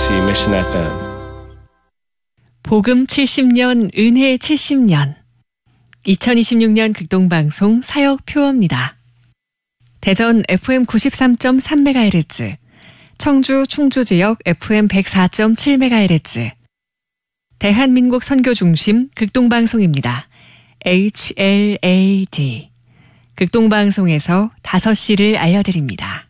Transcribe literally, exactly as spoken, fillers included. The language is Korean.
케이비씨 Mission 에프엠. 복음 칠십 년, 은혜 칠십 년. 이천이십육 년 극동방송 사역 표어입니다. 대전 에프엠 구십삼 점 삼 메가헤르츠, 청주 충주 지역 에프엠 백사 점 칠 메가헤르츠, 대한민국 선교 중심 극동방송입니다. 에이치엘에이디. 극동방송에서 다섯 시를 알려드립니다.